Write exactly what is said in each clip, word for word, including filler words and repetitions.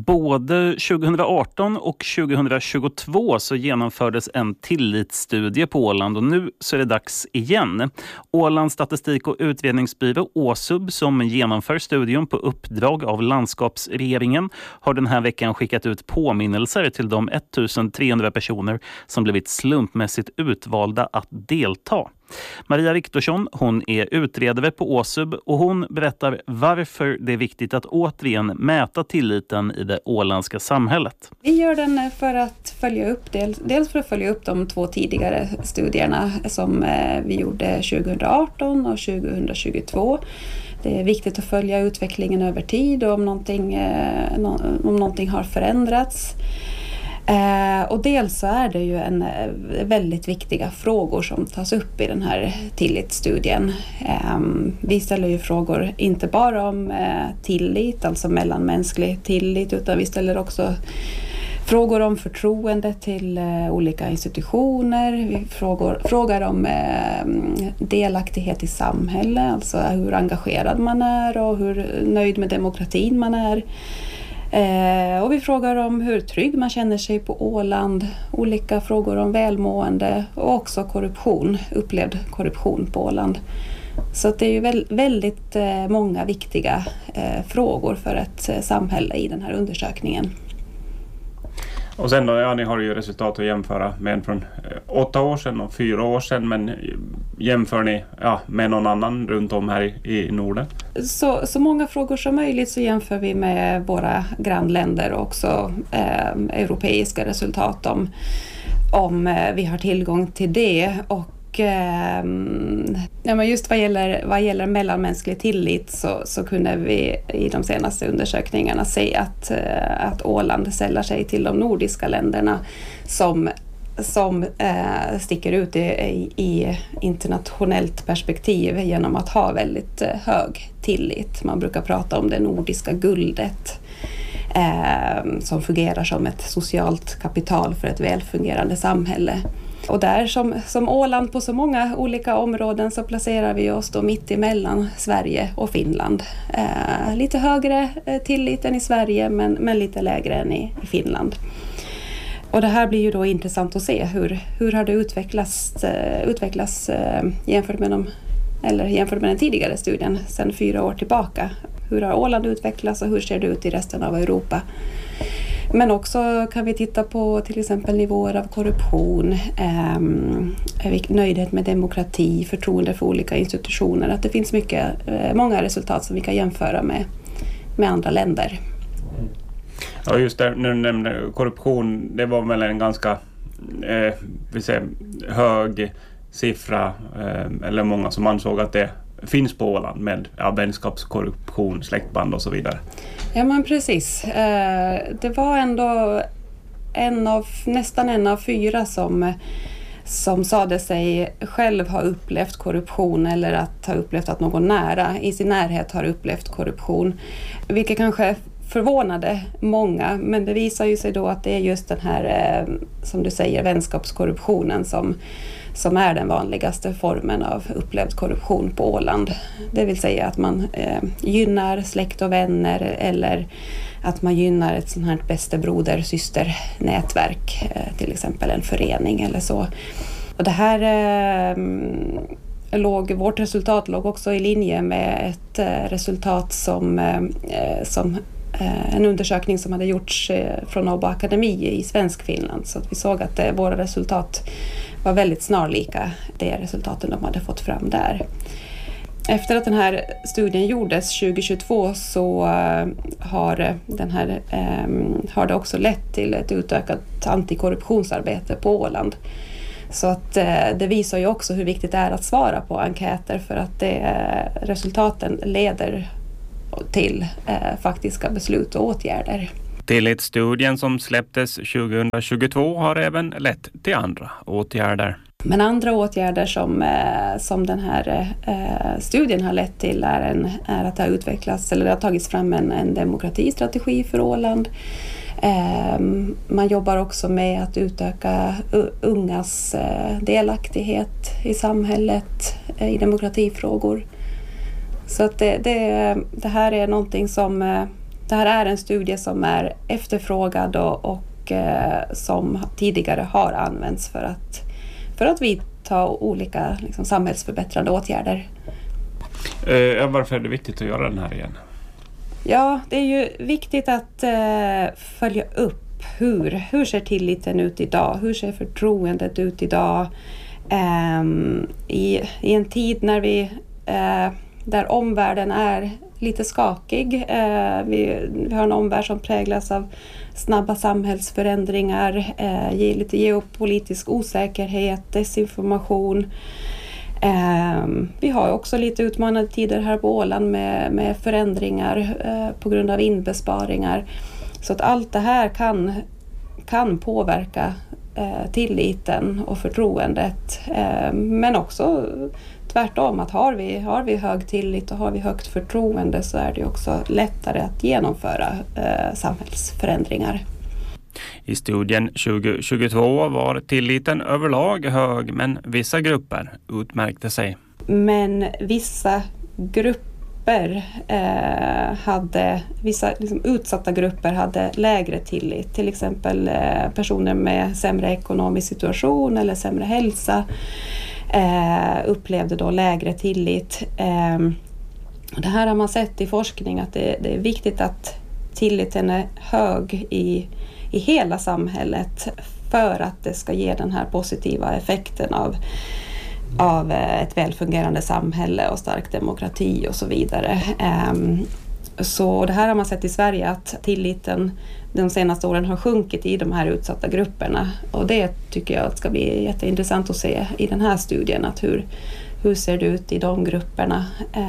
Både tjugohundraarton och tjugohundratjugotvå så genomfördes en tillitsstudie på Åland och nu så är det dags igen. Ålands statistik- och utredningsbyrå Åsub som genomför studien på uppdrag av landskapsregeringen har den här veckan skickat ut påminnelser till de ettusentrehundra personer som blivit slumpmässigt utvalda att delta. Maria Viktorsson, hon är utredare på Åsub och hon berättar varför det är viktigt att återigen mäta tilliten i det åländska samhället. Vi gör den för att följa upp, dels för att följa upp de två tidigare studierna som vi gjorde tjugohundraarton och tjugohundratjugotvå. Det är viktigt att följa utvecklingen över tid och om någonting, om någonting har förändrats. Eh, och dels så är det ju en eh, väldigt viktiga frågor som tas upp i den här tillitsstudien. Eh, vi ställer ju frågor inte bara om eh, tillit, alltså mellanmänsklig tillit, utan vi ställer också frågor om förtroende till eh, olika institutioner. Vi frågor, frågar om eh, delaktighet i samhället, alltså hur engagerad man är och hur nöjd med demokratin man är. Eh, och vi frågar om hur trygg man känner sig på Åland, olika frågor om välmående och också korruption, upplevd korruption på Åland. Så att det är ju väl, väldigt eh, många viktiga eh, frågor för ett eh, samhälle i den här undersökningen. Och sen då, ja, ni har ju resultat att jämföra med från åtta år sedan och fyra år sedan, men jämför ni ja, med någon annan runt om här i, i Norden? Så, så många frågor som möjligt så jämför vi med våra grannländer och också eh, europeiska resultat om, om eh, vi har tillgång till det. Och ja, men just vad gäller, vad gäller mellanmänsklig tillit så, så kunde vi i de senaste undersökningarna se att, att Åland sällar sig till de nordiska länderna som, som eh, sticker ut i, i internationellt perspektiv genom att ha väldigt hög tillit. Man brukar prata om det nordiska guldet eh, som fungerar som ett socialt kapital för ett välfungerande samhälle. Och där som, som Åland på så många olika områden så placerar vi oss då mitt emellan Sverige och Finland. Eh, lite högre tillit än i Sverige men, men lite lägre än i, i Finland. Och det här blir ju då intressant att se hur, hur har det utvecklats, eh, utvecklats eh, jämfört med de, eller jämfört med den tidigare studien sedan fyra år tillbaka. Hur har Åland utvecklats och hur ser det ut i resten av Europa? Men också kan vi titta på till exempel nivåer av korruption, eh, nöjdhet med demokrati, förtroende för olika institutioner. Att det finns mycket, eh, många resultat som vi kan jämföra med, med andra länder. Ja, just där, när du nämnde korruption, det var väl en ganska eh, vill säga, hög siffra, eh, eller många som ansåg att det finns på Åland med ja, vänskapskorruption, släktband och så vidare. Ja men precis. Det var ändå en av, nästan en av fyra som, som sade sig själv ha upplevt korruption eller att ha upplevt att någon nära i sin närhet har upplevt korruption. Vilket kanske förvånade många, men det visar ju sig då att det är just den här, som du säger, vänskapskorruptionen som som är den vanligaste formen av upplevd korruption på Åland. Det vill säga att man eh, gynnar släkt och vänner eller att man gynnar ett sånt här bäste broder syster nätverk, eh, till exempel en förening eller så. Och det här eh, låg, vårt resultat låg också i linje med ett eh, resultat som, eh, som eh, en undersökning som hade gjorts eh, från Åbo Akademi i Svensk Finland. Så att vi såg att eh, våra resultat var väldigt snarlika det resultaten de hade fått fram där. Efter att den här studien gjordes tjugohundratjugotvå så har, den här, um, har det också lett till ett utökat antikorruptionsarbete på Åland. Så att uh, det visar ju också hur viktigt det är att svara på enkäter för att det, uh, resultaten leder till uh, faktiska beslut och åtgärder. Tillitsstudien som släpptes tjugohundratjugotvå har även lett till andra åtgärder. Men andra åtgärder som, eh, som den här eh, studien har lett till är, en, är att det har utvecklats eller det har tagits fram en, en demokratistrategi för Åland. Eh, man jobbar också med att utöka ungas eh, delaktighet i samhället eh, i demokratifrågor. Så att det, det, det här är någonting som, eh, det här är en studie som är efterfrågad och, och eh, som tidigare har använts för att, för att vidta olika liksom, samhällsförbättrande åtgärder. Eh, varför är det viktigt att göra den här igen? Ja, det är ju viktigt att eh, följa upp hur, hur ser tilliten ut idag? Hur ser förtroendet ut idag? Eh, i, I en tid när vi, eh, där omvärlden är lite skakig. Eh, vi, vi har en omvärld som präglas av snabba samhällsförändringar, eh, lite geopolitisk osäkerhet, desinformation. Eh, vi har också lite utmanande tider här på Åland med, med förändringar eh, på grund av inbesparingar. Så att allt det här kan, kan påverka eh, tilliten och förtroendet. Eh, men också tvärtom, att har vi, har vi hög tillit och har vi högt förtroende så är det också lättare att genomföra eh, samhällsförändringar. I studien tjugo tjugotvå var tilliten överlag hög, men vissa grupper utmärkte sig. Men vissa grupper eh, hade, vissa liksom, utsatta grupper hade lägre tillit. Till exempel eh, personer med sämre ekonomisk situation eller sämre hälsa eh, upplevde då lägre tillit. Eh, det här har man sett i forskning att det, det är viktigt att tilliten är hög i i hela samhället för att det ska ge den här positiva effekten av, av ett välfungerande samhälle och stark demokrati och så vidare. Så det här har man sett i Sverige, att tilliten de senaste åren har sjunkit i de här utsatta grupperna, och det tycker jag ska bli jätteintressant att se i den här studien, att hur, hur ser det ut i de grupperna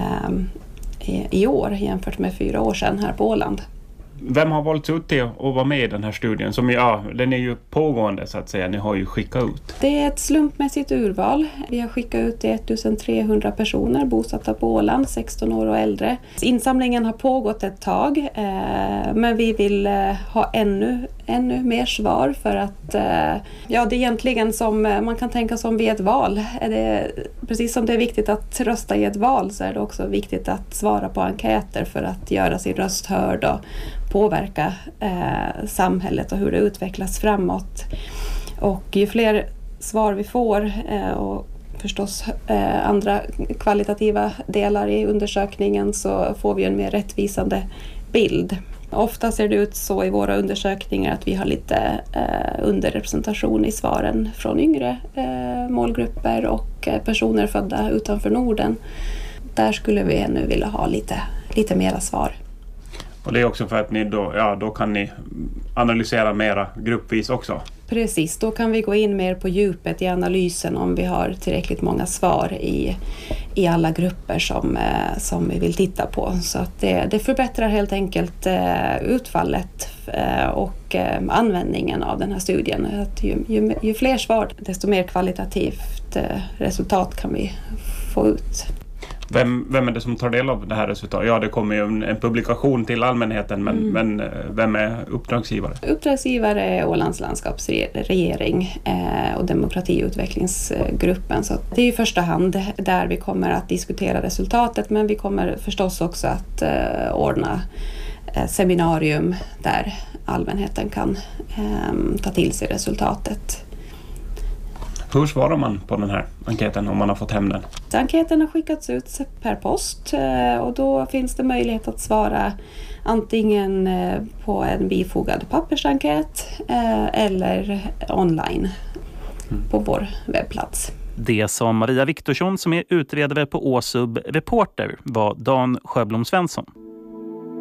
i, i år jämfört med fyra år sedan här på Åland. Vem har valts ut till att vara med i den här studien? Som, ja, den är ju pågående så att säga, ni har ju skickat ut. Det är ett slumpmässigt urval. Vi har skickat ut till ettusentrehundra personer bosatta på Åland, sexton år och äldre. Insamlingen har pågått ett tag, eh, men vi vill eh, ha ännu, ännu mer svar för att eh, ja, det är egentligen som man kan tänka som vid ett val. Är det, precis som det är viktigt att rösta i ett val så är det också viktigt att svara på enkäter för att göra sin röst hörd och påverka eh, samhället och hur det utvecklas framåt. Och ju fler svar vi får eh, och förstås eh, andra kvalitativa delar i undersökningen så får vi en mer rättvisande bild. Ofta ser det ut så i våra undersökningar att vi har lite eh, underrepresentation i svaren från yngre eh, målgrupper och eh, personer födda utanför Norden. Där skulle vi ännu vilja ha lite, lite mera svar. Och det är också för att ni då, ja, då kan ni analysera mera gruppvis också. Precis, då kan vi gå in mer på djupet i analysen om vi har tillräckligt många svar i, i alla grupper som, eh, som vi vill titta på. Så att det, det förbättrar helt enkelt eh, utfallet eh, och eh, användningen av den här studien. Att ju, ju, ju fler svar, desto mer kvalitativt eh, resultat kan vi få ut. Vem, vem är det som tar del av det här resultatet? Ja, det kommer ju en, en publikation till allmänheten, men, mm. men vem är uppdragsgivare? Uppdragsgivare är Ålands landskapsregering eh, och demokratiutvecklingsgruppen. Så det är i första hand där vi kommer att diskutera resultatet, men vi kommer förstås också att eh, ordna eh, seminarium där allmänheten kan eh, ta till sig resultatet. Hur svarar man på den här enkäten om man har fått hem den? Enkäten har skickats ut per post och då finns det möjlighet att svara antingen på en bifogad pappersenkät eller online på vår webbplats. Det som Maria Viktorsson, som är utredare på Åsub Reporter, var Dan Sjöblom Svensson.